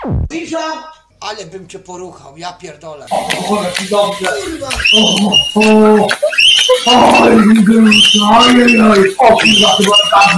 Cisza! Ale bym cię poruchał, ja pierdolę. O, jaki dobrze. Kurwa! Oj, oj, oj, o kurwa, chyba tak.